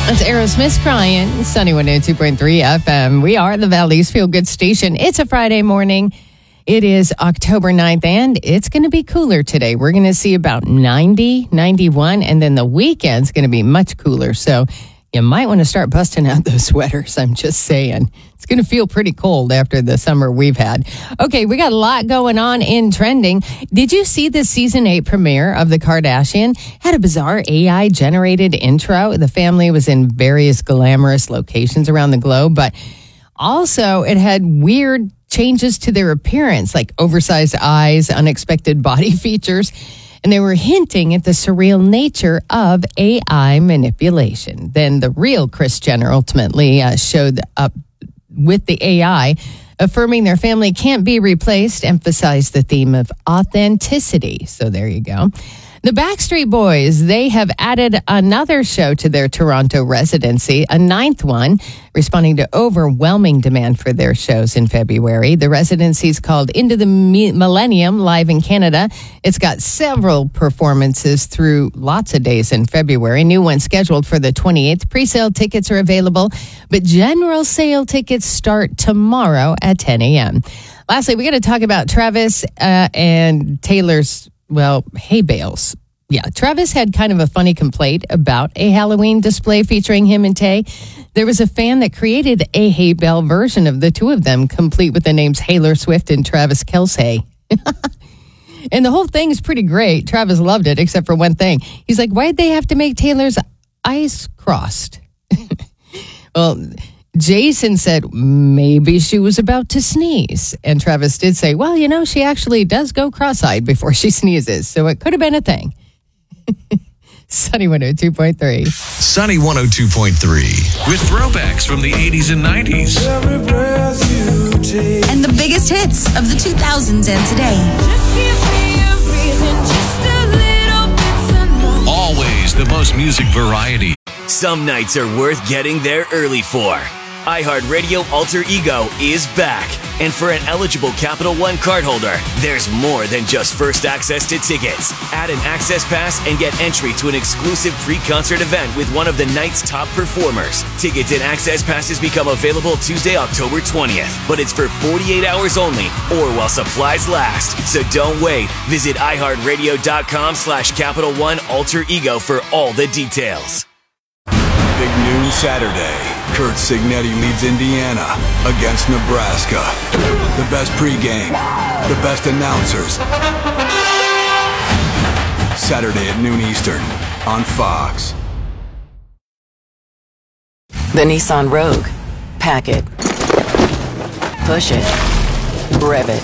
That's Aerosmith crying. Sunny 102.3 FM. We are the Valley's Feel Good Station. It's a Friday morning. It is October 9th, and it's going to be cooler today. We're going to see about 90, 91, and then the weekend's going to be much cooler. So you might want to start busting out those sweaters. I'm just saying. It's going to feel pretty cold after the summer we've had. Okay, we got a lot going on in trending. Did you see the season 8 premiere of The Kardashian? Had a bizarre AI-generated intro. The family was in various glamorous locations around the globe, but also it had weird changes to their appearance, like oversized eyes, unexpected body features. And they were hinting at the surreal nature of AI manipulation. Then the real Kris Jenner ultimately showed up with the AI, affirming their family can't be replaced, emphasized the theme of authenticity. So there you go. The Backstreet Boys, they have added another show to their Toronto residency, a 9th one, responding to overwhelming demand for their shows in February. The residency is called Into the Millennium, live in Canada. It's got several performances through lots of days in February. New one scheduled for the 28th. Pre-sale tickets are available, but general sale tickets start tomorrow at 10 a.m. Lastly, we got to talk about Travis and Taylor's hay bales. Yeah, Travis had kind of a funny complaint about a Halloween display featuring him and Tay. There was a fan that created a hay bale version of the two of them, complete with the names Taylor Swift and Travis Kelce. And the whole thing is pretty great. Travis loved it, except for one thing. He's like, why'd they have to make Taylor's eyes crossed? Well, Jason said maybe she was about to sneeze. And Travis did say, well, she actually does go cross-eyed before she sneezes. So it could have been a thing. Sunny 102.3. Sunny 102.3. With throwbacks from the 80s and 90s. And the biggest hits of the 2000s and today. Just give me a reason, just a little bit to know. Always the most music variety. Some nights are worth getting there early for. iHeartRadio Alter Ego is back. And for an eligible Capital One cardholder, there's more than just first access to tickets. Add an access pass and get entry to an exclusive pre-concert event with one of the night's top performers. Tickets and access passes become available Tuesday, October 20th. But it's for 48 hours only or while supplies last. So don't wait. Visit iHeartRadio.com/Capital One Alter Ego for all the details. Big noon Saturday. Kurt Signetti leads Indiana against Nebraska. The best pregame, the best announcers. Saturday at noon Eastern on Fox. The Nissan Rogue. Pack it. Push it. Rev it.